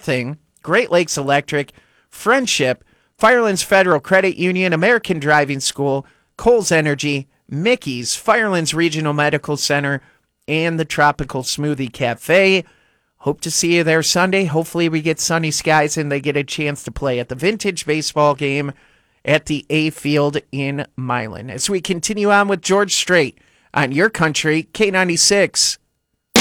Thing, Great Lakes Electric, Friendship, Firelands Federal Credit Union, American Driving School, Coles Energy, Mickey's, Firelands Regional Medical Center, and the Tropical Smoothie Cafe. Hope to see you there Sunday. Hopefully we get sunny skies and they get a chance to play at the vintage baseball game at the A Field in Milan. As we continue on with George Strait on Your Country, K96